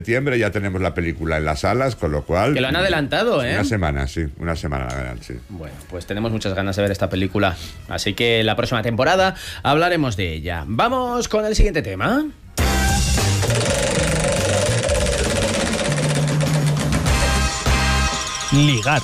septiembre ya tenemos la película en las salas, con lo cual... Que lo han adelantado, ¿eh? Una semana, sí. Una semana la verán, sí. Bueno, pues tenemos muchas ganas de ver esta película. Así que la próxima temporada hablaremos de ella. Vamos con el siguiente tema. Ligar.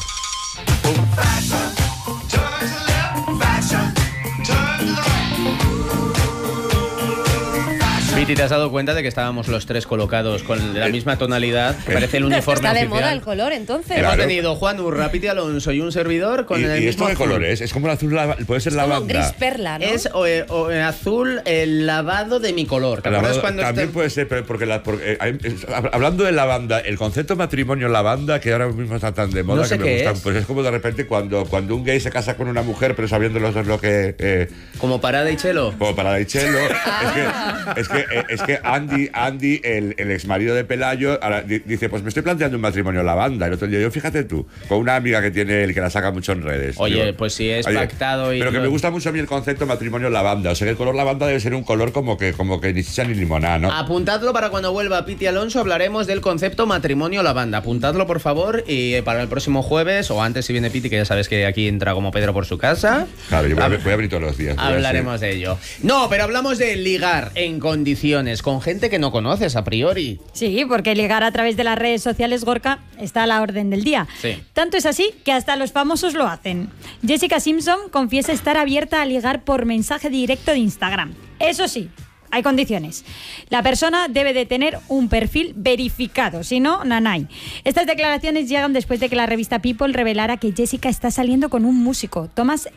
Piti, ¿te has dado cuenta de que estábamos los tres colocados con la misma tonalidad? Parece el uniforme Está de oficial. moda el color, entonces. Hemos Claro. tenido Juan Urra, Piti Alonso y un servidor con el ¿Y esto mismo qué azul. color es? Es como el azul, puede ser Como lavanda. gris perla, ¿no? Es azul el lavado de mi color. ¿Te acuerdas cuando También puede ser, pero hablando de lavanda, el concepto matrimonio lavanda, que ahora mismo está tan de moda, No sé que me qué gusta, es. pues es como de repente cuando un gay se casa con una mujer, pero sabiendo los dos lo que... como Parada y Chelo. como para Daichelo, es que Andy, el ex marido de Pelayo, ahora dice, pues me estoy planteando un matrimonio lavanda. El otro día, yo fíjate tú, con una amiga que tiene él, que la saca mucho en redes. Oye, Digo, pues si es oye, pactado y... pero que me gusta mucho a mí el concepto matrimonio lavanda. O sea, que el color lavanda debe ser un color como que ni chicha ni limonada, ¿no? Apuntadlo para cuando vuelva Piti Alonso, hablaremos del concepto matrimonio lavanda. Apuntadlo, por favor, y para el próximo jueves, o antes si viene Piti, que ya sabes que aquí entra como Pedro por su casa. Claro, yo voy a venir todos los días. Hablaremos de ello. No, pero hablamos de ligar en condiciones con gente que no conoces a priori. Sí, porque ligar a través de las redes sociales, Gorka, está a la orden del día. Sí. Tanto es así que hasta los famosos lo hacen. Jessica Simpson confiesa estar abierta a ligar por mensaje directo de Instagram. Eso sí, hay condiciones. La persona debe de tener un perfil verificado, si no, nanay. Estas declaraciones llegan después de que la revista People revelara que Jessica está saliendo con un músico, Thomas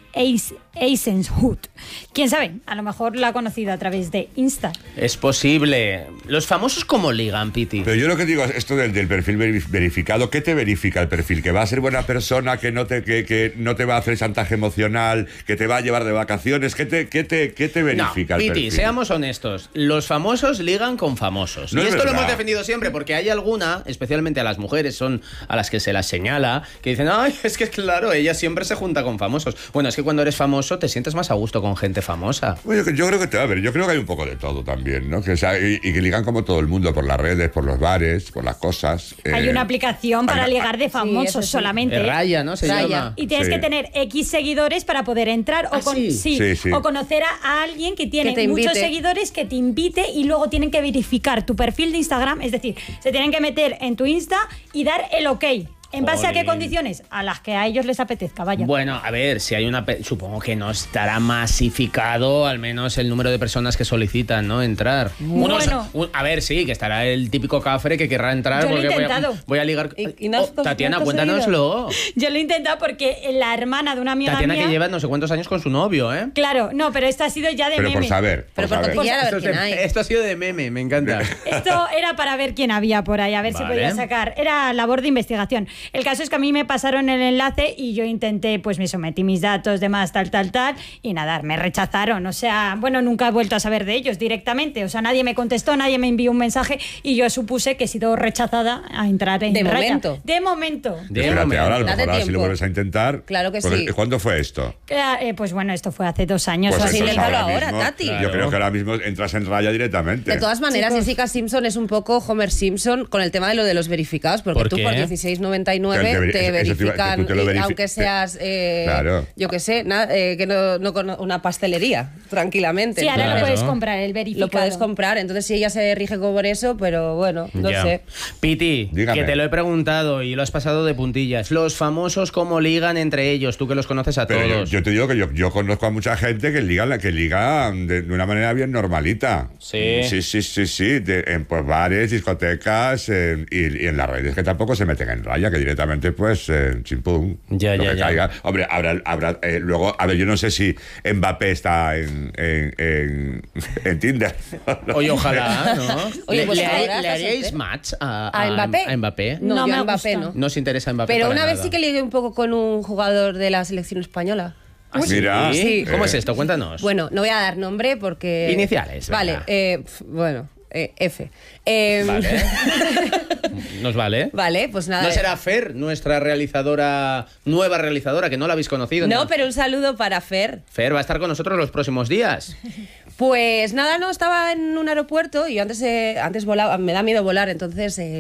Eisenhut. ¿Quién sabe? A lo mejor la ha conocido a través de Insta. Es posible. Los famosos, ¿cómo ligan, Piti? Pero yo lo que digo es esto del perfil verificado. ¿Qué te verifica el perfil? ¿Que va a ser buena persona? ¿Que no te va a hacer chantaje emocional? ¿Que te va a llevar de vacaciones? ¿Qué te verifica el Piti, perfil? seamos honestos. Los famosos ligan con famosos. No y es esto lo verdad. hemos defendido siempre, porque hay alguna, especialmente a las mujeres, son a las que se las señala, que dicen, ay, es que claro, ella siempre se junta con famosos. Bueno, es que cuando eres famoso te sientes más a gusto con gente famosa. Bueno, yo creo que yo creo que hay un poco de todo también, ¿no? Que, o sea, y que ligan como todo el mundo, por las redes, por los bares, por las cosas. Hay una aplicación para ligar de famosos eso sí. solamente. Raya, ¿no? Se Raya. llama. Y tienes Sí. que tener X seguidores para poder entrar Sí. Sí. o conocer a alguien que tiene Que te muchos invite. seguidores, que te invite, y luego tienen que verificar tu perfil de Instagram. Es decir, se tienen que meter en tu Insta y dar el OK. ¿En base a qué Jolín. condiciones? A las que a ellos les apetezca, vaya. Bueno, a ver, si hay supongo que no estará masificado al menos el número de personas que solicitan, ¿no? Entrar. Bueno. A ver, sí, que estará el típico cafre que querrá entrar. Yo lo he porque intentado. voy a ligar. ¿Y no has Tatiana, no has cuéntanoslo. Yo lo he intentado porque la hermana de una amiga Tatiana, mía... que lleva no sé cuántos años con su novio, ¿eh? Claro, no, pero esto ha sido ya de Pero meme. por saber. Pero por saber. cotillear a ver Esto, quién hay. esto ha sido de meme, me encanta. Esto era para ver quién había por ahí, a ver si Vale. podía sacar. Era labor de investigación. El caso es que a mí me pasaron el enlace y yo intenté, pues me sometí mis datos, demás, tal, y nada, me rechazaron. O sea, bueno, nunca he vuelto a saber de ellos directamente. O sea, nadie me contestó, nadie me envió un mensaje y yo supuse que he sido rechazada a entrar en De Raya. momento. De momento. De Espérate, momento. ahora a lo Date mejor ahora si lo tiempo. vuelves a intentar. Claro que Porque, sí. ¿cuándo fue esto? Pues bueno, esto fue hace 2 años Pues o así. entonces inténtalo ahora, mismo, Tati. Yo Claro. creo que ahora mismo entras en Raya directamente. De todas maneras, Chicos. Jessica Simpson es un poco Homer Simpson con el tema de lo de los verificados, porque ¿Por tú qué? por 16,99 Que te eso te iba- que verifican, tú te lo y verifi- aunque seas, Claro. yo que sé, que no con una pastelería, tranquilamente. Sí, ahora Claro. lo puedes comprar, el verificado. Lo puedes comprar, entonces si ella se rige por eso, pero bueno, no Ya. sé. Piti, Dígame. que te lo he preguntado y lo has pasado de puntillas. Los famosos, ¿cómo ligan entre ellos? Tú que los conoces a Pero todos. yo te digo que yo conozco a mucha gente que liga de una manera bien normalita. Sí. Sí. En pues, bares, discotecas y en las redes, que tampoco se meten en Raya, que directamente pues chimpum. Ya, lo ya, que ya. caiga. Hombre, habrá luego, a ver, yo no sé si Mbappé está en Tinder. Oye, ojalá, ¿no? Oye, pues ¿Le ahora está haríais soltero. match ¿A Mbappé? a Mbappé? No, No yo me a Mbappé gusta. no. No os interesa Mbappé Pero para una vez nada. sí que ligué un poco con un jugador de la selección española. ¿Ah, sí? Mira. Sí. ¿Cómo es esto? Cuéntanos. Bueno, no voy a dar nombre porque... Iniciales, Vale, venga. bueno, F. Vale. Nos vale. Vale, pues nada. No será Fer, nuestra nueva realizadora, que no la habéis conocido. No, pero un saludo para Fer. Fer va a estar con nosotros los próximos días. Pues nada, no, estaba en un aeropuerto y yo antes volaba, me da miedo volar, entonces